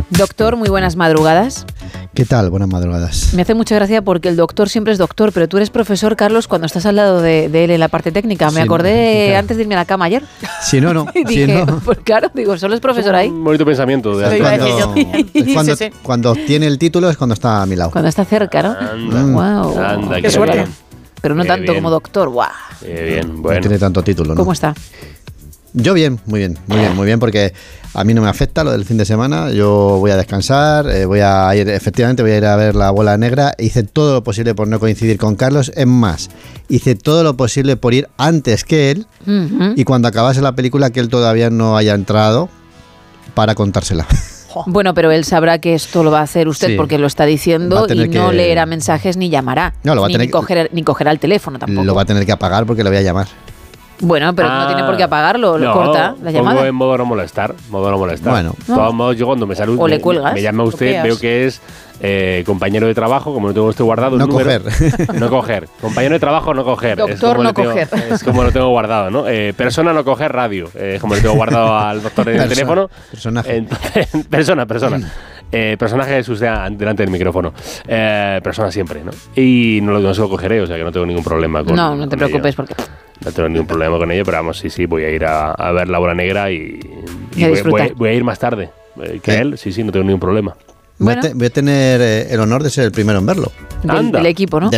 Doctor, muy buenas madrugadas. ¿Qué tal? Buenas madrugadas. Me hace mucha gracia porque el doctor siempre es doctor, pero tú eres profesor, Carlos, cuando estás al lado de él en la parte técnica. Me acordé claro. antes de irme a la cama ayer. Si no, no. Y dije, Si no. pues claro, digo, solo es profesor ahí. Un bonito pensamiento. De Cuando tiene el título es cuando está a mi lado. Cuando está cerca, ¿no? Anda, Wow. anda, Qué suerte. bien. Pero no Qué tanto bien. como doctor. ¡Guau! Bien, No bueno. tiene tanto título, ¿no? ¿Cómo está? Yo bien, muy bien, porque a mí no me afecta lo del fin de semana. Yo voy a descansar, voy a ir a ver La Bola Negra. Hice todo lo posible por no coincidir con Carlos. Es más, hice todo lo posible por ir antes que él. Uh-huh. Y cuando acabase la película, que él todavía no haya entrado para contársela. Bueno, pero él sabrá que esto lo va a hacer usted Sí. porque lo está Va diciendo a tener y no que- leerá mensajes ni llamará. No, lo va a tener que- ni cogerá el teléfono tampoco. Lo va a tener que apagar porque le voy a llamar. Bueno, pero no tiene por qué apagarlo, lo corta la llamada. Pongo en modo no molestar. Bueno. De todos modos, yo cuando me saludo, O le cuelgas, me llama usted, bloqueas. veo que es compañero de trabajo, como no tengo esto guardado. el No número- coger. No coger. Compañero de trabajo, no coger. Doctor, como no le tengo- coger. Es como lo tengo guardado, ¿no? Persona, no coger radio. Como le tengo guardado al doctor en el teléfono. Personaje. Entonces, persona. Personaje es usted delante del micrófono. Persona siempre, ¿no? Y no se lo cogeré, o sea que no tengo ningún problema con No, no te con preocupes ello. porque... No tengo ningún problema con ello, pero vamos, sí, voy a ir a ver La Bola Negra y a disfrutar. voy a ir más tarde que ¿Eh? él. Sí, no tengo ningún problema. Bueno. Voy a tener el honor de ser el primero en verlo. Del Anda. equipo, ¿no?